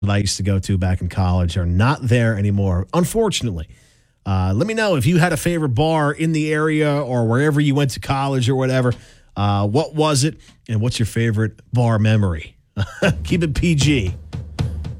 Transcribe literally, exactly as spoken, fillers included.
that I used to go to back in college are not there anymore, unfortunately. Uh, let me know if you had a favorite bar in the area or wherever you went to college or whatever. Uh, what was it, and what's your favorite bar memory? Keep it P G.